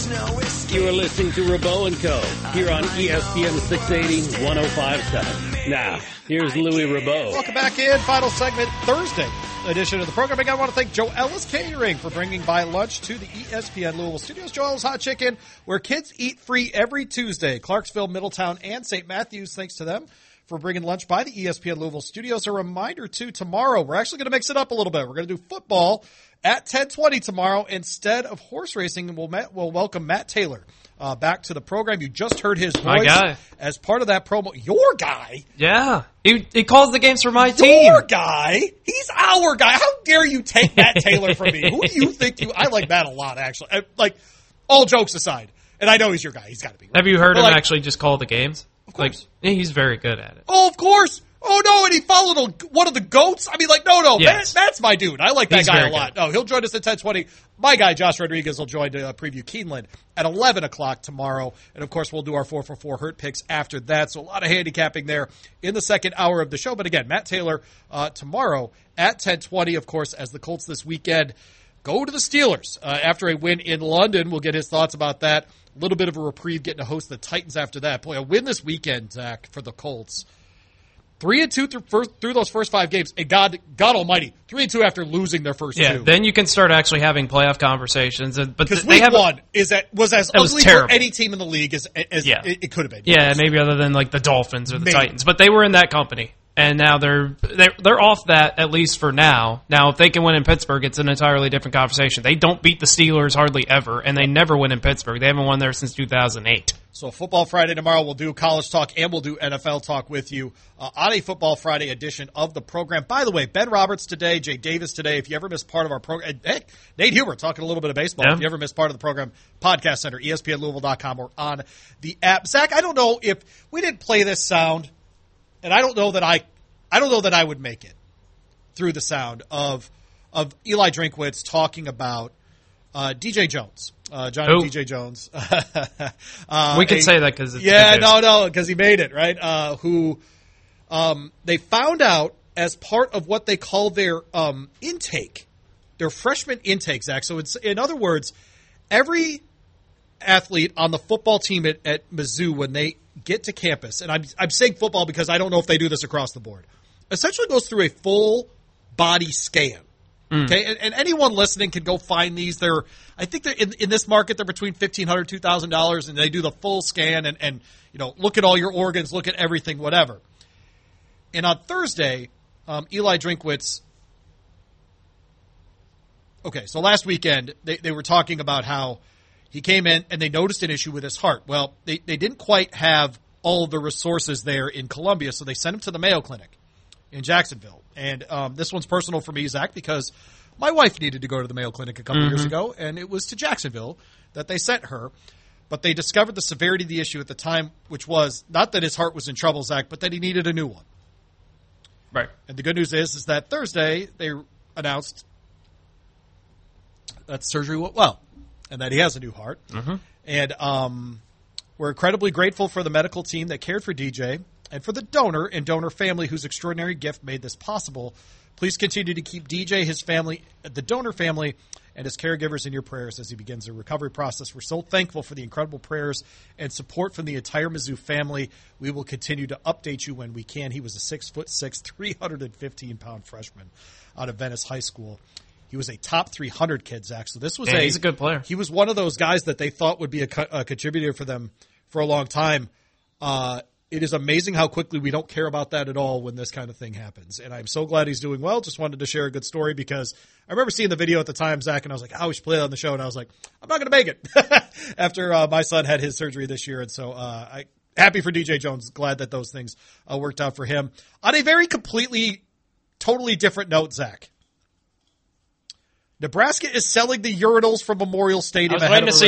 You are listening to Rabeau & Co. here on ESPN 680 105.7. Now, here's Louis Rabeau. Welcome back in. Final segment, Thursday edition of the program. Again, I want to thank Joe Ellis Catering for bringing by lunch to the ESPN Louisville studios. Joe Ellis Hot Chicken, where kids eat free every Tuesday. Clarksville, Middletown, and St. Matthews. Thanks to them for bringing lunch by the ESPN Louisville studios. A reminder, too, tomorrow, we're actually going to mix it up a little bit. We're going to do football at 10:20 tomorrow instead of horse racing, and we'll welcome Matt Taylor back to the program. You just heard his voice my guy. As part of that promo. Your guy? Yeah. He calls the games for my team. Your guy? He's our guy. How dare you take Matt Taylor from me? Who do you think you – I like Matt a lot, actually. Like, all jokes aside. And I know he's your guy. He's got to be. Right. Have you heard him actually just call the games? Of course. Like, he's very good at it. Oh, of course. Oh, no, and he followed one of the GOATs? I mean, like, no, yes. Matt's my dude. I like that guy a lot. Good. No, he'll join us at 10:20. My guy, Josh Rodriguez, will join to preview Keeneland at 11 o'clock tomorrow. And, of course, we'll do our 4-for-4 Hurt picks after that. So a lot of handicapping there in the second hour of the show. But, again, Matt Taylor tomorrow at 10:20, of course, as the Colts this weekend go to the Steelers after a win in London. We'll get his thoughts about that. A little bit of a reprieve getting to host the Titans after that. Boy, a win this weekend, Zach, for the Colts. 3-2 through those first 5 games. And God Almighty, 3-2 after losing their first 2. Yeah, then you can start actually having playoff conversations. But because week 1 was as ugly for any team in the league as it could have been. Yeah, maybe other than like the Dolphins or the Titans. But they were in that company. And now they're off that, at least for now. Now, if they can win in Pittsburgh, it's an entirely different conversation. They don't beat the Steelers hardly ever, and they never win in Pittsburgh. They haven't won there since 2008. So Football Friday tomorrow, we'll do college talk and we'll do NFL talk with you on a Football Friday edition of the program. By the way, Ben Roberts today, Jay Davis today. If you ever missed part of our program, hey, Nate Huber talking a little bit of baseball. Yeah. If you ever missed part of the program, Podcast Center, ESPNLouisville.com or on the app. Zach, I don't know if we didn't play this sound, and I don't know that I would make it through the sound of Eli Drinkwitz talking about DJ Jones, Johnny DJ Jones. We can say that because because he made it right. Who they found out as part of what they call their intake, their freshman intake, Zach. So it's, in other words, every athlete on the football team at Mizzou, when they get to campus, and I'm saying football because I don't know if they do this across the board, essentially goes through a full body scan. Okay, and anyone listening can go find these. I think they're in this market, they're between $1,500, $2,000, and they do the full scan and look at all your organs, look at everything, whatever. And on Thursday, Eli Drinkwitz. Okay, so last weekend they were talking about how he came in and they noticed an issue with his heart. Well, they didn't quite have all of the resources there in Columbia, so they sent him to the Mayo Clinic in Jacksonville. And this one's personal for me, Zach, because my wife needed to go to the Mayo Clinic a couple years ago, and it was to Jacksonville that they sent her. But they discovered the severity of the issue at the time, which was not that his heart was in trouble, Zach, but that he needed a new one. Right. And the good news is that Thursday they announced that surgery went well and that he has a new heart. And we're incredibly grateful for the medical team that cared for DJ and for the donor and donor family whose extraordinary gift made this possible. Please continue to keep DJ, his family, the donor family, and his caregivers in your prayers as he begins the recovery process. We're so thankful for the incredible prayers and support from the entire Mizzou family. We will continue to update you when we can. He was a 6'6", 315-pound freshman out of Venice High School. He was a top 300 kid, Zach. So this was he's a good player. He was one of those guys that they thought would be a contributor for them for a long time. It is amazing how quickly we don't care about that at all when this kind of thing happens. And I'm so glad he's doing well. Just wanted to share a good story because I remember seeing the video at the time, Zach, and I was like, we should play it on the show. And I was like, I'm not going to make it after my son had his surgery this year. And so I happy for DJ Jones. Glad that those things worked out for him. On a very totally different note, Zach. Nebraska is selling the urinals from Memorial Stadium. I was waiting to see